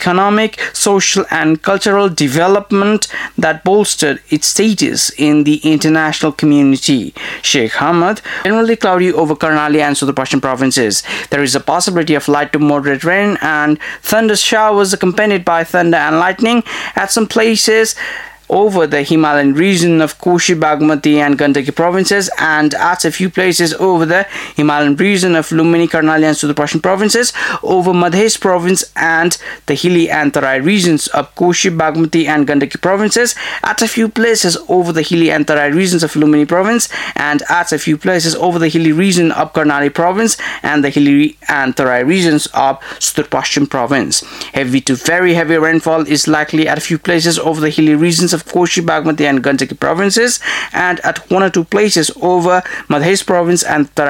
economic, social and cultural development that bolstered its status in the international community. Sheikh Hamad, generally cloudy over Karnali and Southern Pashtum provinces. There is a possibility of light to moderate rain and thunder showers accompanied by thunder and lightning at some places over the Himalayan region of Koshi, Bagmati and Gandaki provinces, and at a few places over the Himalayan region of Lumini, Karnali and Southern Pashtum provinces, over Madhesh province and the hilly and Tarai regions of Koshi, Bagmati and Gandaki provinces, at a few places over the hilly and Tarai regions of Lumini province, and at a few places over the hilly region of Karnali province and the hilly and Tarai regions of Southern Pashtum province. Heavy to very heavy rainfall is likely at a few places over the hilly regions of Koshi, Bagmati and Gandaki provinces, and at one or two places over Madhesh province and Tarai